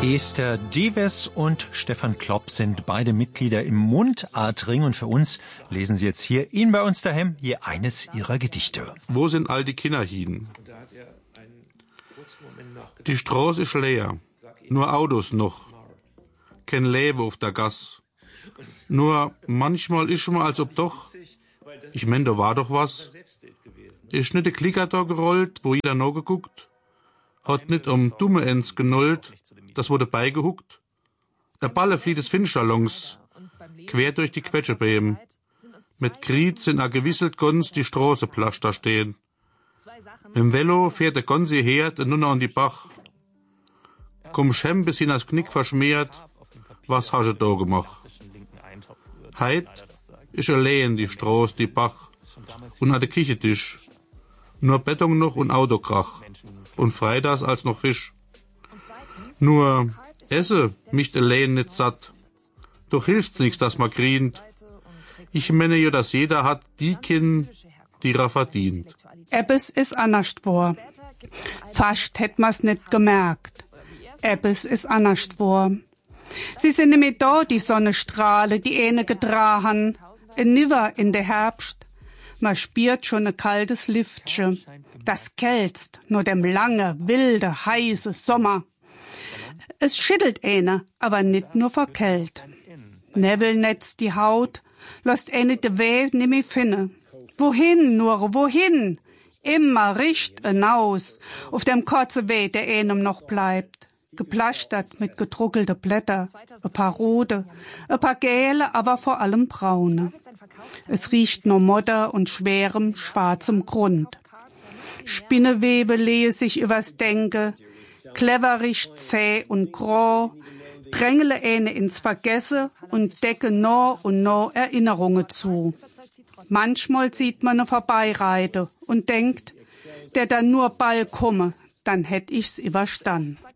Esther Dives und Stefan Klopp sind beide Mitglieder im Mundartring und für uns lesen sie jetzt hier ihn bei uns daheim hier eines ihrer Gedichte. Wo sind all die Kinder hin? Die Straße ist leer, nur Autos noch, kein Leben auf der Gas. Nur manchmal ist mal als ob doch, ich mein, da war doch was. Ist nicht der Klicker da gerollt, wo jeder noch geguckt, hat nicht dumme Ends genollt, das wurde beigehuckt. Der Balle flieht des Finsterlongs, quer durch die Quetschebeem. Mit Gried sind gewisselt Gons die Straße plasch da stehen. Im Velo fährt der Gonsi her, der Nunner an die Bach. Komm Schem bis hin als Knick verschmiert, was hast du da gemacht? Heit ist allein die Straße, die Bach, und an der Kichetisch. Nur Beton noch und Autokrach, und freitags als noch Fisch. Nur esse mich allein nicht satt, doch hilft nix, dass man grient. Ich meine ja, dass jeder hat die Kin, die er verdient. Ebbes is anders vor. Fast hätt ma's nicht gemerkt. Ebbes is anders vor. Sie sind nämlich da, die Sonnenstrahle, die eine gedrahan, in Niver in der Herbst. Man spürt schon ein kaltes Lüftchen. Das kältst nur dem lange, wilde, heiße Sommer. Es schüttelt eine, aber nicht nur vor Kält. Nebel netzt die Haut, lässt eine de Weh nimmer finne. Wohin, nur wohin? Immer richt hinaus, auf dem kurzen Weg, der einem noch bleibt. Geplastert mit gedruckelte Blätter, ein paar rote, ein paar gelbe, aber vor allem braune. Es riecht nur Modder und schwerem, schwarzem Grund. Spinnewebe lehe sich übers Denke, cleverisch, zäh und grau, drängele eine ins Vergesse und decke no und no Erinnerungen zu. Manchmal sieht man ne vorbeireite und denkt, der dann nur bald komme, dann hätt ich's überstanden.